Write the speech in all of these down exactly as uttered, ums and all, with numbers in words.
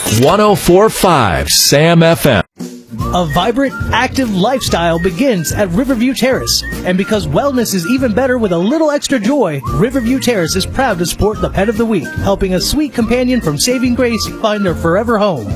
one oh four point five Sam F M. A vibrant, active lifestyle begins at Riverview Terrace. And because wellness is even better with a little extra joy, Riverview Terrace is proud to support the Pet of the Week, helping a sweet companion from Saving Grace find their forever home.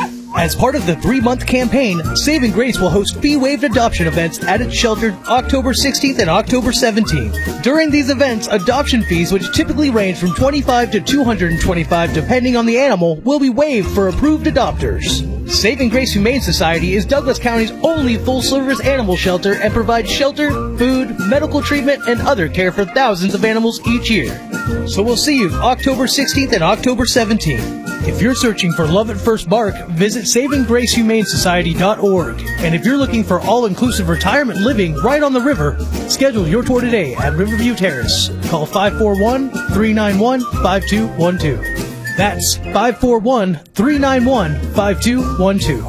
As part of the three-month campaign, Saving Grace will host fee-waived adoption events at its shelter October sixteenth and October seventeenth. During these events, adoption fees, which typically range from twenty-five dollars to two hundred twenty-five dollars depending on the animal, will be waived for approved adopters. Saving Grace Humane Society is Douglas County's only full-service animal shelter and provides shelter, food, medical treatment, and other care for thousands of animals each year. So we'll see you October sixteenth and October seventeenth. If you're searching for love at first bark, visit saving grace humane society dot org. And if you're looking for all-inclusive retirement living right on the river, schedule your tour today at Riverview Terrace. Call five four one, three nine one, five two one two. That's five four one, three nine one, five two one two.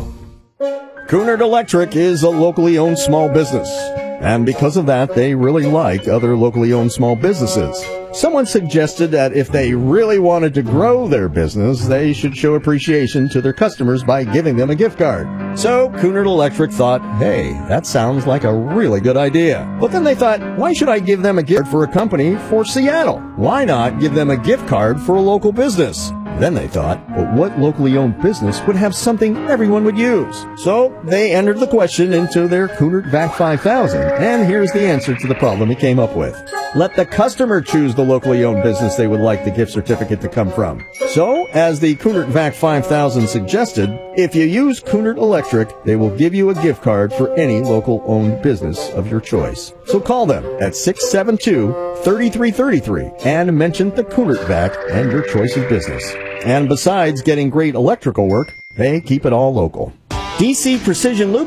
Cunard Electric is a locally owned small business, and because of that, they really like other locally owned small businesses. Someone suggested that if they really wanted to grow their business, they should show appreciation to their customers by giving them a gift card. So Cunard Electric thought, hey, that sounds like a really good idea. But then they thought, why should I give them a gift for a company for Seattle? Why not give them a gift card for a local business? Then they thought, well, what locally owned business would have something everyone would use? So they entered the question into their Cunard V A C five thousand, and here's the answer to the problem he came up with. Let the customer choose the locally owned business they would like the gift certificate to come from. So, as the Cunard V A C five thousand suggested, if you use Cunard Electric, they will give you a gift card for any local owned business of your choice. So call them at six seven two, three three three three and mention the Cunard V A C and your choice of business. And besides getting great electrical work, they keep it all local. D C Precision Lubricants